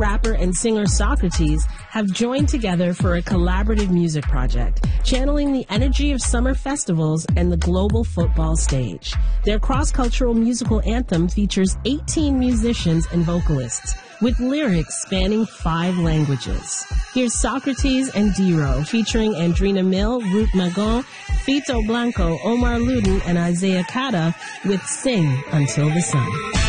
rapper, and singer Socrates have joined together for a collaborative music project, channeling the energy of summer festivals and the global football stage. Their cross-cultural musical anthem features 18 musicians and vocalists, with lyrics spanning 5 languages. Here's Socrates and D-Ro, featuring Andrina Mill, Ruth Magon, Fito Blanco, Omar Ludin, and Isaiah Kata with Sing Until the Sun.